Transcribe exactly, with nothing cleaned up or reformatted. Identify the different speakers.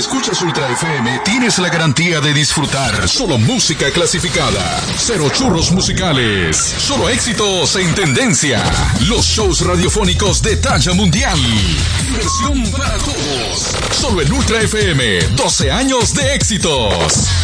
Speaker 1: escuchas Ultra F M, tienes la garantía de disfrutar solo música clasificada. Cero churros musicales. Solo éxitos en tendencia. Los shows radiofónicos de talla mundial. Diversión para todos. Solo en Ultra F M. doce años de éxitos.